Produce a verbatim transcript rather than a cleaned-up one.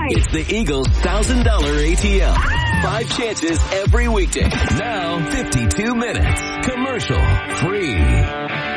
It's the Eagles one thousand dollars A T M. Five chances every weekday. Now fifty-two minutes. Commercial free.